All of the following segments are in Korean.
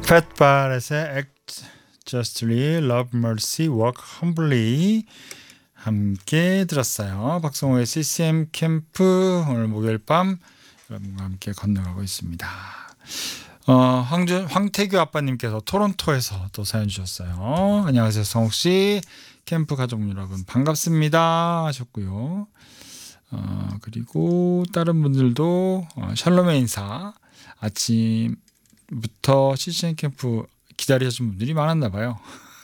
Fat Barret의 Act Justly, Love Mercy, Walk Humbly 함께 들었어요. 박성호의 CCM 캠프 오늘 목요일 밤 여러분과 함께 건너가고 있습니다. 황태규 아빠님께서 토론토에서 또 사연 주셨어요. 안녕하세요, 성욱씨. 캠프 가족 여러분 반갑습니다 하셨고요. 그리고 다른 분들도 샬롬의 인사, 아침부터 CCM 캠프 기다리신 분들이 많았나 봐요.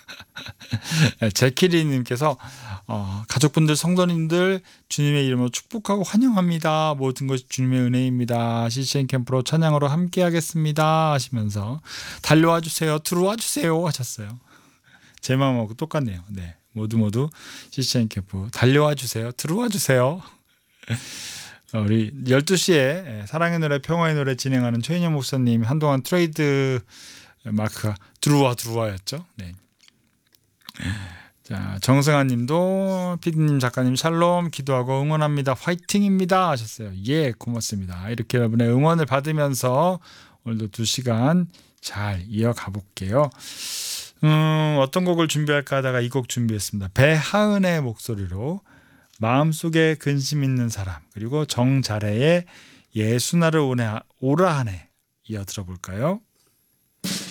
제키리님께서 가족분들, 성도님들 주님의 이름으로 축복하고 환영합니다. 모든 것이 주님의 은혜입니다. CCM 캠프로 찬양으로 함께 하겠습니다 하시면서 달려와 주세요, 들어와 주세요 하셨어요. 제 마음하고 똑같네요. 네, 모두 CCM 캠프 달려와 주세요, 들어와 주세요. 우리 12시에 사랑의 노래, 평화의 노래 진행하는 최인영 목사님 한동안 트레이드 마크가 들어와였죠. 네. 자, 정승아 님도 피디님, 작가님 샬롬, 기도하고 응원합니다. 화이팅입니다 하셨어요. 예, 고맙습니다. 이렇게 여러분의 응원을 받으면서 오늘도 2시간 잘 이어가 볼게요. 어떤 곡을 준비할까 하다가 이 곡 준비했습니다. 배하은의 목소리로 마음속에 근심 있는 사람, 그리고 정자래의 예수나를 오라 하네 이어 들어볼까요?